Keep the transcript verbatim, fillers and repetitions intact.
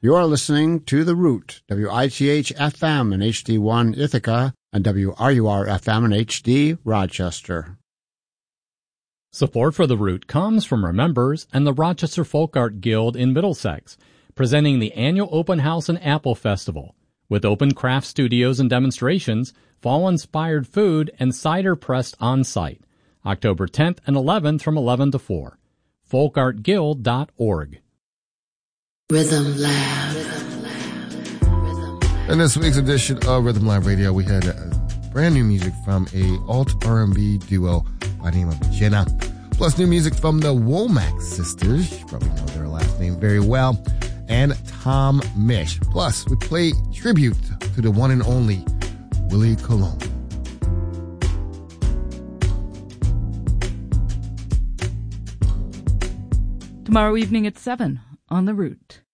You are listening to The Root, W I T H F M and H D one Ithaca, and W R U R F M and H D Rochester. Support for The Root comes from our members and the Rochester Folk Art Guild in Middlesex, presenting the annual Open House and Apple Festival, with open craft studios and demonstrations, fall-inspired food, and cider pressed on-site, October tenth and eleventh from eleven to four. folk art guild dot org. Rhythm Lab. In this week's edition of Rhythm Lab Radio, we had uh, brand new music from a alt R and B duo by the name of Jenna, plus new music from the Womack sisters, you probably know their last name very well, and Tom Misch. Plus, we play tribute to the one and only Willie Colon. Tomorrow evening at seven on The Root.